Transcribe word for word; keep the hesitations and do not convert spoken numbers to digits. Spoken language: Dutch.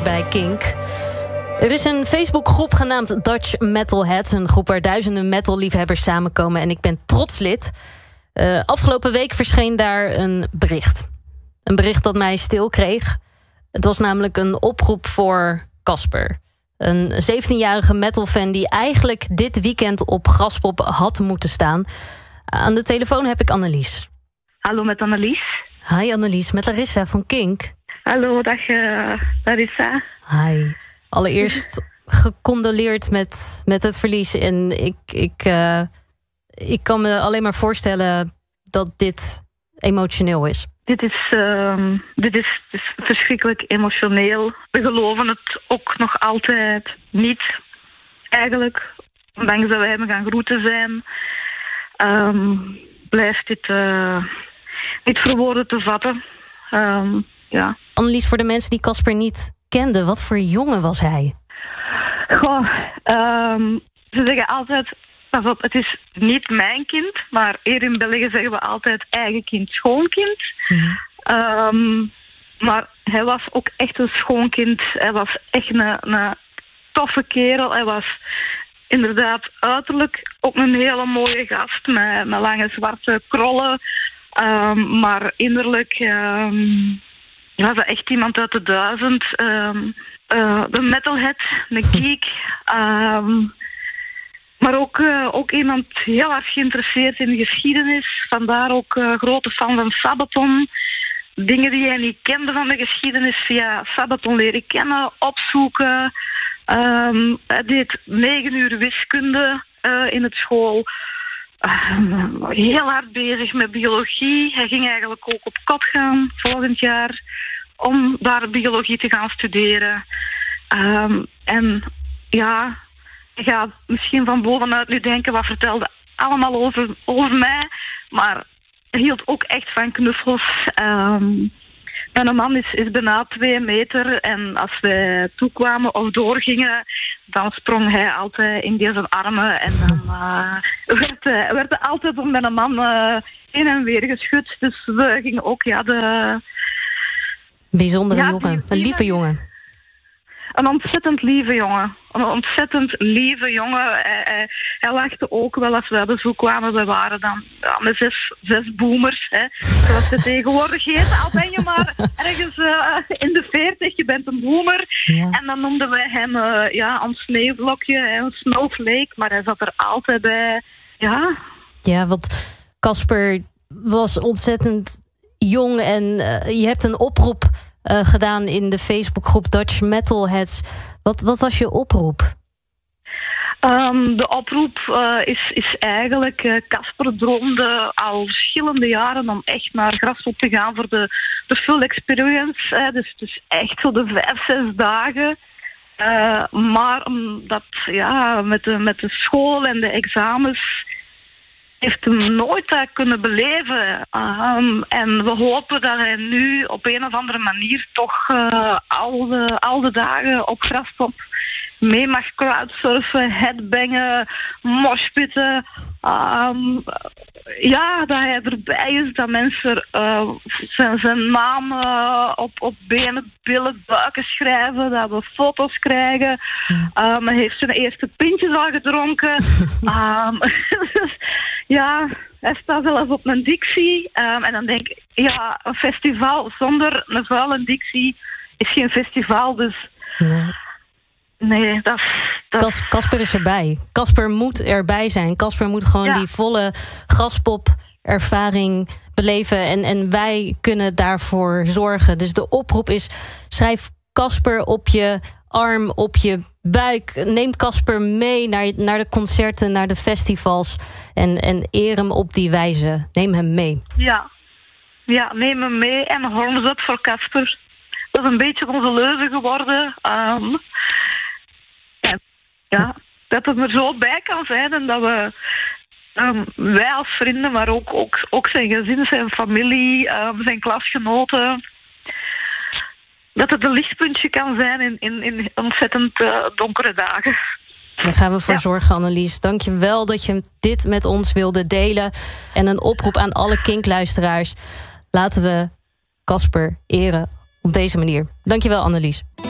hier bij Kink. Er is een Facebookgroep genaamd Dutch Metalheads. Een groep waar duizenden metalliefhebbers samenkomen. En ik ben trots lid. Uh, afgelopen week verscheen daar een bericht. Een bericht dat mij stil kreeg. Het was namelijk een oproep voor Casper. Een zeventienjarige metalfan die eigenlijk dit weekend op Graspop had moeten staan. Aan de telefoon heb ik Annelies. Hallo, met Annelies. Hi Annelies, met Larissa van Kink. Hallo, dag uh, Larissa. Hi. Allereerst gecondoleerd met, met het verlies. En ik, ik, uh, ik kan me alleen maar voorstellen dat dit emotioneel is. Dit is, uh, dit is, is verschrikkelijk emotioneel. We geloven het ook nog altijd niet, eigenlijk. Ondanks dat we hem gaan groeten zijn, um, blijft dit uh, niet voor woorden te vatten. Um, ja. Annelies, voor de mensen die Casper niet kenden, wat voor jongen was hij? Goh, um, ze zeggen altijd, pas op, het is niet mijn kind, maar hier in België zeggen we altijd eigen kind, schoonkind. Mm. Um, maar hij was ook echt een schoonkind. Hij was echt een, een toffe kerel. Hij was inderdaad uiterlijk ook een hele mooie gast met, met lange zwarte krollen. Um, maar innerlijk um, was hij echt iemand uit de duizend. Um, uh, een metalhead, een geek. Um, maar ook, uh, ook iemand heel erg geïnteresseerd in geschiedenis. Vandaar ook uh, grote fan van Sabaton. Dingen die hij niet kende van de geschiedenis via Sabaton leren kennen, opzoeken. Um, hij deed negen uur wiskunde uh, in het school. Uh, heel hard bezig met biologie. Hij ging eigenlijk ook op kot gaan volgend jaar om daar biologie te gaan studeren. Um, en ja, je gaat misschien van bovenuit nu denken, wat vertelde allemaal over, over mij, maar hij hield ook echt van knuffels. Um, mijn man is, is bijna twee meter en als wij toekwamen of doorgingen, dan sprong hij altijd in deze armen en dan uh, werd, uh, werd er altijd door mijn man uh, heen en weer geschud. Dus we gingen ook, ja, de... Bijzondere ja, jongen, een lieve jongen. Een ontzettend lieve jongen. Een ontzettend lieve jongen. Hij, hij, hij lachte ook wel als we op bezoek kwamen. We waren dan ja, met zes, zes boomers. Hè. Zoals ze tegenwoordig heet. Al ben je maar ergens uh, in de veertig, je bent een boomer. Ja. En dan noemden wij hem uh, ja, een sneeuwvlokje, een snowflake. Maar hij zat er altijd bij. Ja, ja, want Casper was ontzettend jong. En uh, je hebt een oproep Uh, gedaan in de Facebookgroep Dutch Metalheads. Wat, wat was je oproep? Um, de oproep uh, is, is eigenlijk... Casper uh, droomde al verschillende jaren om echt naar Graspop te gaan voor de, de full experience. Hè. Dus, dus echt zo de vijf, zes dagen. Uh, maar omdat ja, met, de, met de school en de examens heeft hem nooit dat kunnen beleven. Um, en we hopen dat hij nu op een of andere manier toch uh, al, de, al de dagen op Graspop mee mag crowdsurfen, headbangen, moshpitten. Um, ja, dat hij erbij is, dat mensen uh, zijn, zijn naam uh, op, op benen, billen, buiken schrijven, dat we foto's krijgen. Um, hij heeft zijn eerste pintjes al gedronken. um, ja, hij staat zelfs op een Dixie. Um, en dan denk ik, ja, een festival zonder een vuile Dixie is geen festival, dus... Nee. Nee, dat is... Casper is erbij. Casper moet erbij zijn. Casper moet gewoon ja. die volle Graspop-ervaring beleven. En, en wij kunnen daarvoor zorgen. Dus de oproep is, schrijf Casper op je arm, op je buik. Neem Casper mee naar, naar de concerten, naar de festivals. En, en eer hem op die wijze. Neem hem mee. Ja, ja, neem hem mee en horns up voor Casper. Dat is een beetje onze leuze geworden. Um, Ja, dat het er zo bij kan zijn en dat we, um, wij als vrienden, maar ook, ook, ook zijn gezin, zijn familie, um, zijn klasgenoten, dat het een lichtpuntje kan zijn in, in, in ontzettend uh, donkere dagen. Daar gaan we voor ja. zorgen, Annelies. Dank je wel dat je dit met ons wilde delen. En een oproep aan alle Kink-luisteraars. Laten we Casper eren op deze manier. Dank je wel, Annelies.